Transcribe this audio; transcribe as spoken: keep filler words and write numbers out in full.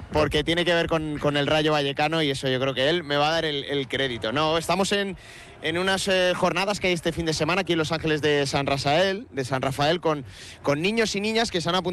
porque tiene que ver con, con el Rayo Vallecano y eso yo creo que él me va a dar el, el crédito. No, estamos en, en unas eh, jornadas que hay este fin de semana aquí en Los Ángeles de San Rafael, de San Rafael con, con niños y niñas que se han apuntado